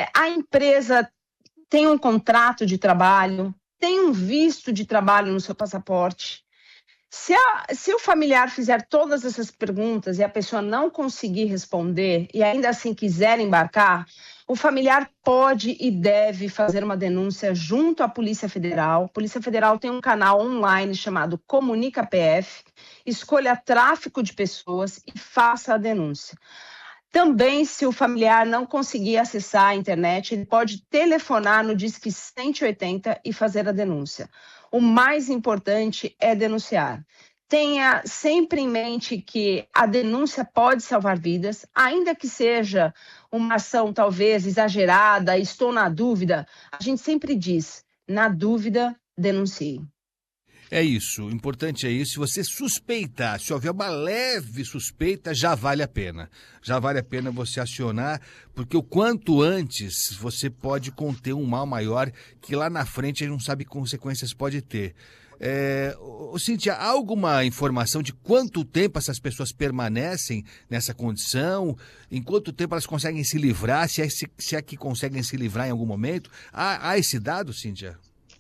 a empresa tem um contrato de trabalho, tem um visto de trabalho no seu passaporte. Se o familiar fizer todas essas perguntas e a pessoa não conseguir responder e ainda assim quiser embarcar, o familiar pode e deve fazer uma denúncia junto à Polícia Federal. A Polícia Federal tem um canal online chamado Comunica PF. Escolha tráfico de pessoas e faça a denúncia. Também, se o familiar não conseguir acessar a internet, ele pode telefonar no Disque 180 e fazer a denúncia. O mais importante é denunciar. Tenha sempre em mente que a denúncia pode salvar vidas, ainda que seja uma ação talvez exagerada, estou na dúvida. A gente sempre diz, na dúvida, denuncie. É isso, o importante é isso. Se você suspeitar, se houver uma leve suspeita, já vale a pena. Já vale a pena você acionar, porque o quanto antes você pode conter um mal maior que lá na frente a gente não sabe que consequências pode ter. Cíntia, há alguma informação de quanto tempo essas pessoas permanecem nessa condição? Em quanto tempo elas conseguem se livrar? Se é que conseguem se livrar em algum momento? Há esse dado, Cíntia?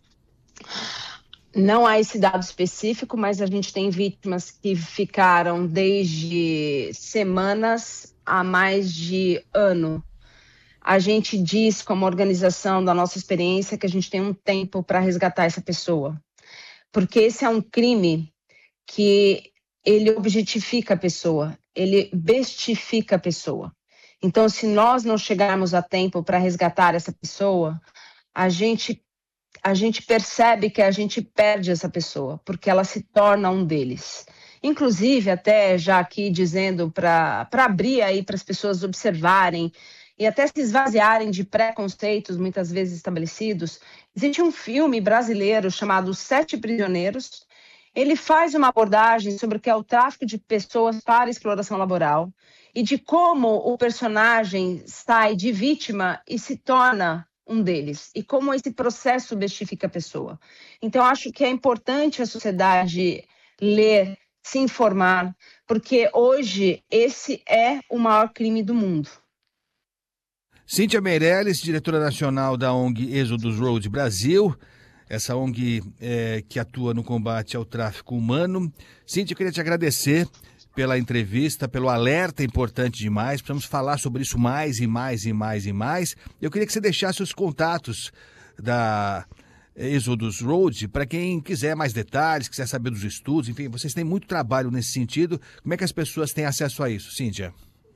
Não há esse dado específico, mas a gente tem vítimas que ficaram desde semanas a mais de ano. A gente diz, como organização da nossa experiência, que a gente tem um tempo para resgatar essa pessoa. Porque esse é um crime que ele objetifica a pessoa, ele bestifica a pessoa. Então, se nós não chegarmos a tempo para resgatar essa pessoa, a gente percebe que a gente perde essa pessoa, porque ela se torna um deles. Inclusive, até já aqui dizendo para abrir aí para as pessoas observarem e até se esvaziarem de preconceitos muitas vezes estabelecidos, existe um filme brasileiro chamado Os Sete Prisioneiros. Ele faz uma abordagem sobre o que é o tráfico de pessoas para exploração laboral e de como o personagem sai de vítima e se torna um deles, e como esse processo bestifica a pessoa. Então, acho que é importante a sociedade ler, se informar, porque hoje esse é o maior crime do mundo. Cíntia Meirelles, diretora nacional da ONG Êxodos Road Brasil, essa ONG que atua no combate ao tráfico humano. Cíntia, eu queria te agradecer pela entrevista, pelo alerta importante demais. Precisamos falar sobre isso mais e mais e mais e mais. Eu queria que você deixasse os contatos da Êxodos Road para quem quiser mais detalhes, quiser saber dos estudos, enfim, vocês têm muito trabalho nesse sentido. Como é que as pessoas têm acesso a isso, Cíntia?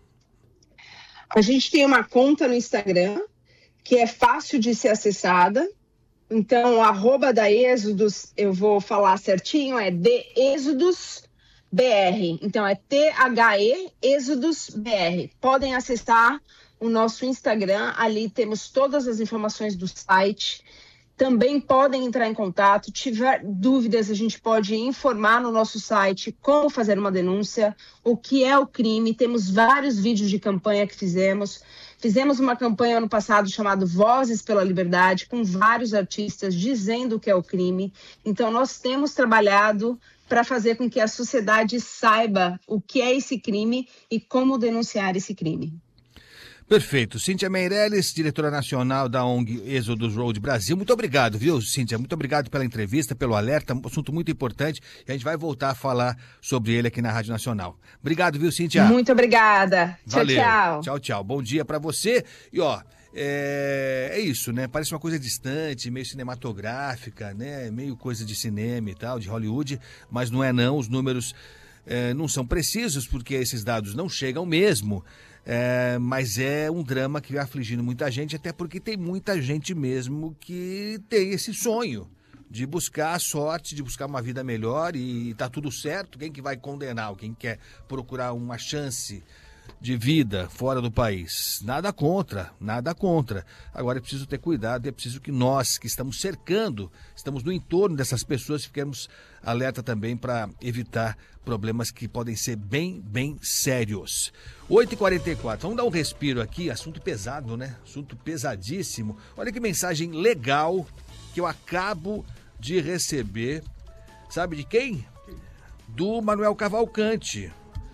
A gente tem uma conta no Instagram que é fácil de ser acessada. Então, o arroba da Êxodos, eu vou falar certinho, é de Êxodos BR, então é THE Êxodos BR. Podem acessar o nosso Instagram, ali temos todas as informações do site. Também podem entrar em contato, tiver dúvidas, a gente pode informar no nosso site como fazer uma denúncia, o que é o crime. Temos vários vídeos de campanha que fizemos. Fizemos uma campanha ano passado chamada Vozes pela Liberdade, com vários artistas dizendo o que é o crime. Então, nós temos trabalhado para fazer com que a sociedade saiba o que é esse crime e como denunciar esse crime. Perfeito. Cíntia Meirelles, diretora nacional da ONG Êxodos Road Brasil. Muito obrigado, viu, Cíntia? Muito obrigado pela entrevista, pelo alerta, um assunto muito importante, e a gente vai voltar a falar sobre ele aqui na Rádio Nacional. Obrigado, viu, Cíntia? Muito obrigada. Valeu. Tchau, tchau. Tchau, tchau. Bom dia para você. E, ó, é isso, né? Parece uma coisa distante, meio cinematográfica, né? Meio coisa de cinema e tal, de Hollywood, mas não é não. Os números não são precisos, porque esses dados não chegam mesmo. Mas é um drama que vai afligindo muita gente, até porque tem muita gente mesmo que tem esse sonho de buscar a sorte, de buscar uma vida melhor, e tá tudo certo. Quem que vai condenar? Quem quer procurar uma chance de vida fora do país? Nada contra, nada contra. Agora é preciso ter cuidado, é preciso que nós que estamos cercando, estamos no entorno dessas pessoas, fiquemos alerta também para evitar problemas que podem ser bem, bem sérios. 8h44, vamos dar um respiro aqui, assunto pesado, né? Assunto pesadíssimo. Olha que mensagem legal que eu acabo de receber. Sabe de quem? Do Manuel Cavalcante,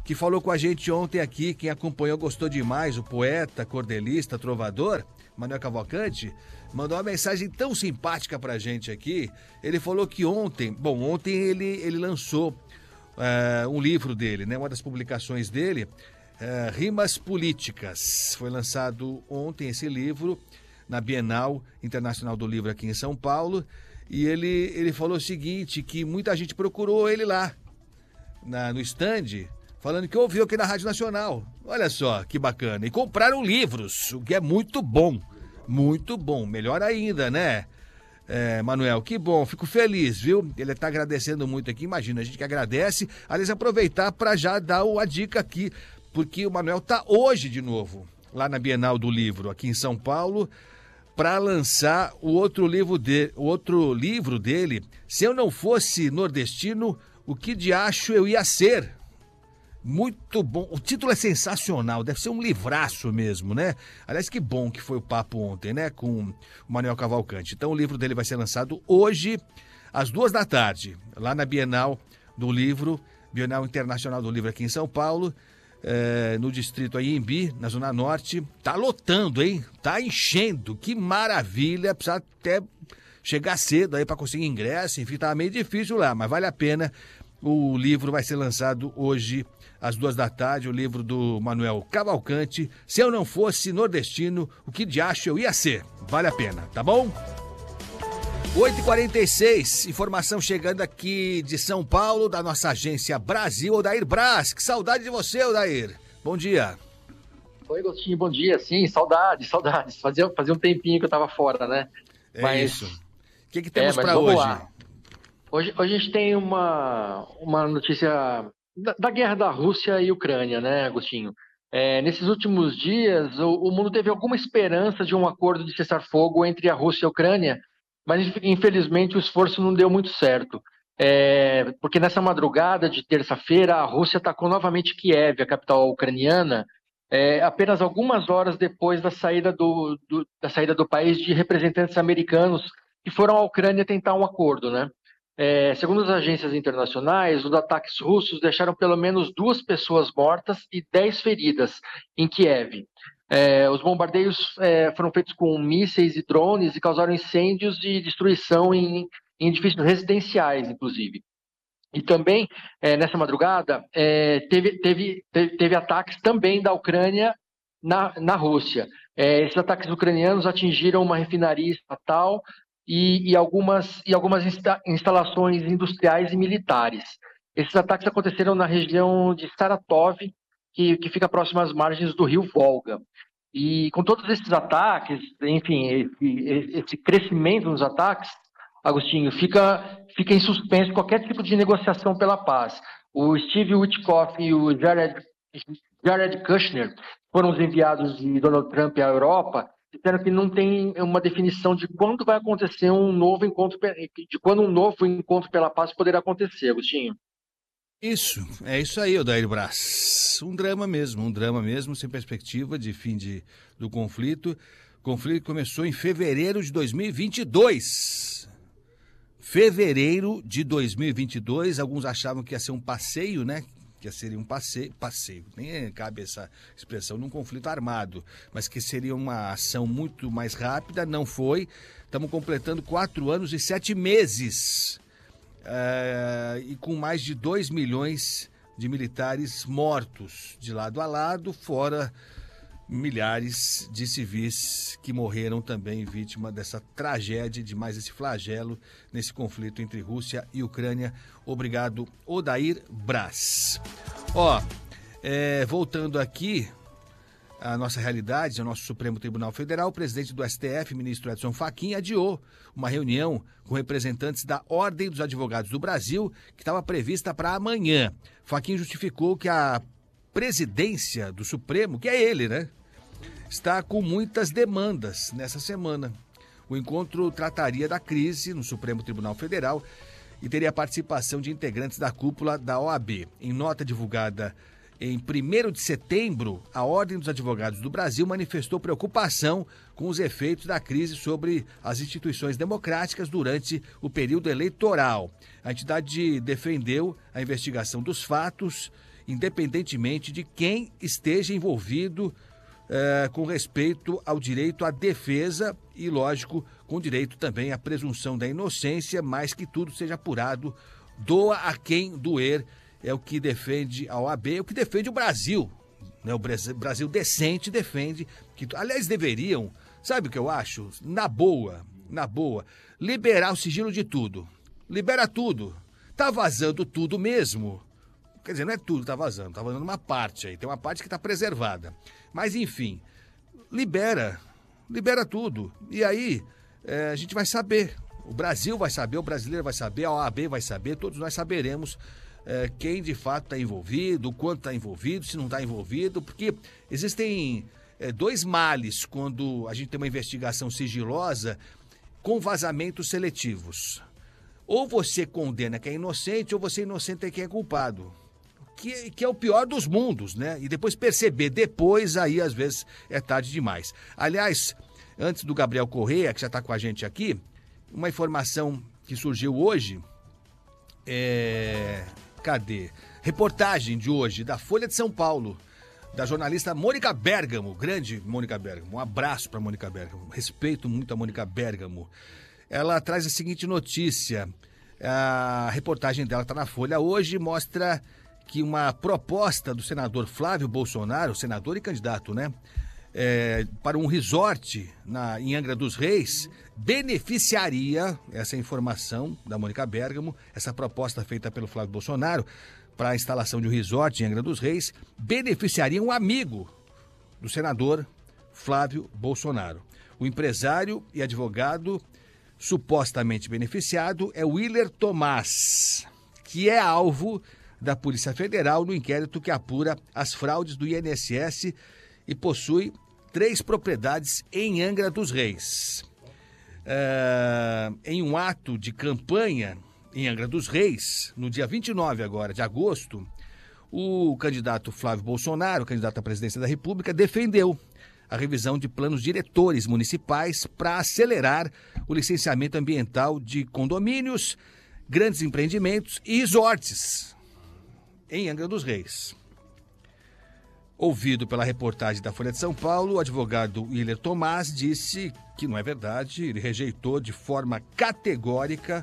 que falou com a gente ontem aqui, quem acompanhou gostou demais, o poeta, cordelista, trovador, Manuel Cavalcante, mandou uma mensagem tão simpática pra gente aqui. Ele falou que ontem ele lançou um livro dele, né? Uma das publicações dele, Rimas Políticas. Foi lançado ontem esse livro na Bienal Internacional do Livro aqui em São Paulo. E ele falou o seguinte, que muita gente procurou ele lá, no stand, falando que ouviu aqui na Rádio Nacional. Olha só, que bacana. E compraram livros, o que é muito bom. Muito bom. Melhor ainda, né? Manuel, que bom. Fico feliz, viu? Ele está agradecendo muito aqui. Imagina, a gente que agradece. Aliás, aproveitar para já dar a dica aqui, porque o Manuel está hoje de novo, lá na Bienal do Livro, aqui em São Paulo, para lançar o outro livro dele, Se Eu Não Fosse Nordestino, O Que Diacho Eu Ia Ser. Muito bom, o título é sensacional, deve ser um livraço mesmo, né? Aliás, que bom que foi o papo ontem, né, com o Manuel Cavalcante. Então o livro dele vai ser lançado hoje, às 14h, lá na Bienal do Livro, Bienal Internacional do Livro aqui em São Paulo, no distrito Anhembi, na Zona Norte. Tá lotando, hein? Tá enchendo, que maravilha, precisa até chegar cedo aí para conseguir ingresso, enfim, tá meio difícil lá, mas vale a pena. O livro vai ser lançado hoje às 14h, o livro do Manuel Cavalcante, Se Eu Não Fosse Nordestino, O Que Diacho Eu Ia Ser. Vale a pena, tá bom? 8h46, informação chegando aqui de São Paulo, da nossa agência Brasil, Odair Braz. Que saudade de você, Odair. Bom dia. Oi, Agostinho, bom dia. Sim, saudades. Fazia um tempinho que eu tava fora, né? Isso. O que temos para hoje? Lá. Hoje a gente tem uma notícia da guerra da Rússia e Ucrânia, né, Agostinho? Nesses últimos dias, o mundo teve alguma esperança de um acordo de cessar-fogo entre a Rússia e a Ucrânia, mas infelizmente o esforço não deu muito certo. Porque nessa madrugada de terça-feira, a Rússia atacou novamente Kiev, a capital ucraniana, apenas algumas horas depois da saída do país de representantes americanos que foram à Ucrânia tentar um acordo, né? Segundo as agências internacionais, os ataques russos deixaram pelo menos 2 pessoas mortas e 10 feridas em Kiev. Os bombardeios foram feitos com mísseis e drones e causaram incêndios e destruição em edifícios residenciais, inclusive. E também, nessa madrugada, teve ataques também da Ucrânia na Rússia. Esses ataques ucranianos atingiram uma refinaria estatal e algumas instalações industriais e militares. Esses ataques aconteceram na região de Saratov, que fica próximo às margens do rio Volga. E com todos esses ataques, enfim, esse crescimento nos ataques, Agostinho, fica em suspenso qualquer tipo de negociação pela paz. O Steve Witkoff e o Jared Kushner foram os enviados de Donald Trump à Europa, disseram que não tem uma definição de quando vai acontecer de quando um novo encontro pela paz poderá acontecer, Agostinho. É isso aí, Odair Braz. Um drama mesmo, sem perspectiva de fim do conflito. O conflito começou em fevereiro de 2022. Fevereiro de 2022, alguns achavam que ia ser um passeio, né? Que seria um passeio, nem cabe essa expressão, num conflito armado, mas que seria uma ação muito mais rápida, não foi. Estamos completando 4 anos e 7 meses, e com mais de 2 milhões de militares mortos, de lado a lado, fora milhares de civis que morreram também vítima dessa tragédia, de mais esse flagelo nesse conflito entre Rússia e Ucrânia. Obrigado, Odair Braz. Voltando aqui à nossa realidade, ao nosso Supremo Tribunal Federal, o presidente do STF, ministro Edson Fachin, adiou uma reunião com representantes da Ordem dos Advogados do Brasil, que estava prevista para amanhã. Fachin justificou que a presidência do Supremo, que é ele, né, está com muitas demandas nessa semana. O encontro trataria da crise no Supremo Tribunal Federal e teria a participação de integrantes da cúpula da OAB. Em nota divulgada em 1º de setembro, a Ordem dos Advogados do Brasil manifestou preocupação com os efeitos da crise sobre as instituições democráticas durante o período eleitoral. A entidade defendeu a investigação dos fatos independentemente de quem esteja envolvido com respeito ao direito à defesa e, lógico, com direito também à presunção da inocência, mas que tudo seja apurado, doa a quem doer, é o que defende a OAB, é o que defende o Brasil. Né? O Brasil decente defende, que, aliás, deveriam, sabe o que eu acho? Na boa, liberar o sigilo de tudo. Libera tudo. Tá vazando tudo mesmo. Quer dizer, não é tudo que tá vazando uma parte aí, tem uma parte que está preservada. Mas, enfim, libera tudo. E aí, a gente vai saber, o Brasil vai saber, o brasileiro vai saber, a OAB vai saber, todos nós saberemos quem de fato está envolvido, o quanto está envolvido, se não está envolvido, porque existem dois males quando a gente tem uma investigação sigilosa com vazamentos seletivos. Ou você condena quem é inocente, ou você é inocente quem é culpado. Que é o pior dos mundos, né? E depois perceber, aí às vezes é tarde demais. Aliás, antes do Gabriel Correia, que já está com a gente aqui, uma informação que surgiu hoje, cadê? Reportagem de hoje da Folha de São Paulo, da jornalista Mônica Bergamo, grande Mônica Bergamo, um abraço para Mônica Bergamo, respeito muito a Mônica Bergamo. Ela traz a seguinte notícia, a reportagem dela está na Folha hoje, mostra que uma proposta do senador Flávio Bolsonaro, senador e candidato, né, para um resort em Angra dos Reis, beneficiaria, essa informação da Mônica Bergamo, essa proposta feita pelo Flávio Bolsonaro para a instalação de um resort em Angra dos Reis, beneficiaria um amigo do senador Flávio Bolsonaro. O empresário e advogado supostamente beneficiado é Willer Tomás, que é alvo da Polícia Federal no inquérito que apura as fraudes do INSS e possui 3 propriedades em Angra dos Reis. Em um ato de campanha em Angra dos Reis, no dia 29 agora de agosto, o candidato Flávio Bolsonaro, candidato à presidência da República, defendeu a revisão de planos diretores municipais para acelerar o licenciamento ambiental de condomínios, grandes empreendimentos e resorts em Angra dos Reis. Ouvido pela reportagem da Folha de São Paulo, o advogado Willer Tomás disse que não é verdade, ele rejeitou de forma categórica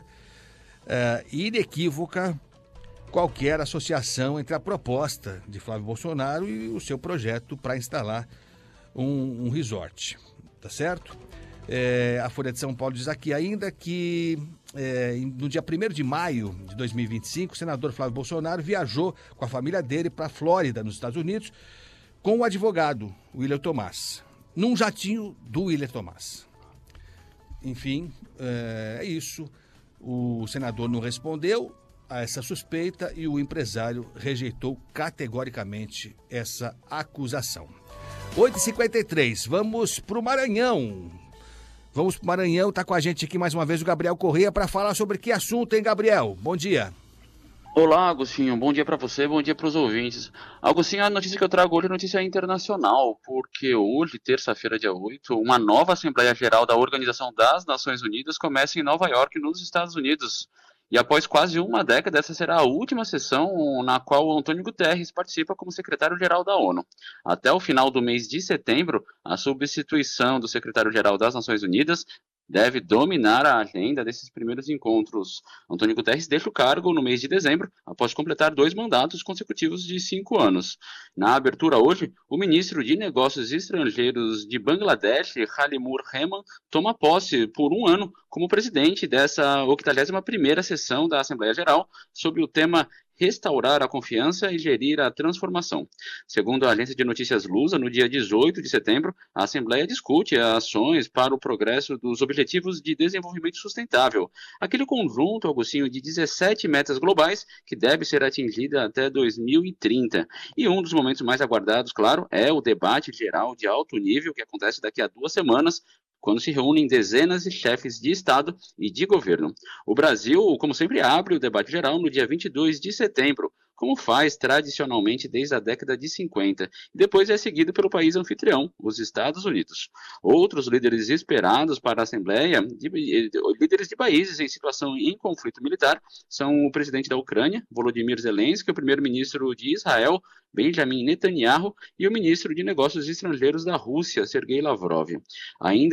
e inequívoca qualquer associação entre a proposta de Flávio Bolsonaro e o seu projeto para instalar um resort, tá certo? A Folha de São Paulo diz aqui ainda que no dia 1º de maio de 2025, o senador Flávio Bolsonaro viajou com a família dele para a Flórida, nos Estados Unidos, com o advogado Willer Tomás, num jatinho do Willer Tomás. Enfim, é isso. O senador não respondeu a essa suspeita e o empresário rejeitou categoricamente essa acusação. 8h53, vamos para o Maranhão. Está com a gente aqui mais uma vez o Gabriel Correia para falar sobre que assunto, hein, Gabriel? Bom dia. Olá, Agostinho. Bom dia para você, bom dia para os ouvintes. Agostinho, a notícia que eu trago hoje é notícia internacional, porque hoje, terça-feira, dia 8, uma nova Assembleia Geral da Organização das Nações Unidas começa em Nova York, nos Estados Unidos. E após quase uma década, essa será a última sessão na qual o Antônio Guterres participa como secretário-geral da ONU. Até o final do mês de setembro, a substituição do secretário-geral das Nações Unidas deve dominar a agenda desses primeiros encontros. Antônio Guterres deixa o cargo no mês de dezembro, após completar 2 mandatos consecutivos de 5 anos. Na abertura hoje, o ministro de Negócios Estrangeiros de Bangladesh, Halimur Rehman, toma posse por 1 ano como presidente dessa 81ª sessão da Assembleia Geral, sob o tema restaurar a confiança e gerir a transformação. Segundo a agência de notícias Lusa, no dia 18 de setembro, a Assembleia discute ações para o progresso dos Objetivos de Desenvolvimento Sustentável, aquele conjunto, Agostinho, de 17 metas globais que deve ser atingida até 2030. E um dos momentos mais aguardados, claro, é o debate geral de alto nível que acontece daqui a 2 semanas, quando se reúnem dezenas de chefes de Estado e de governo. O Brasil, como sempre, abre o debate geral no dia 22 de setembro, como faz tradicionalmente desde a década de 50, e depois é seguido pelo país anfitrião, os Estados Unidos. Outros líderes esperados para a Assembleia, líderes de países em situação em conflito militar, são o presidente da Ucrânia, Volodymyr Zelensky, o primeiro-ministro de Israel, Benjamin Netanyahu, e o ministro de Negócios Estrangeiros da Rússia, Sergei Lavrov. Ainda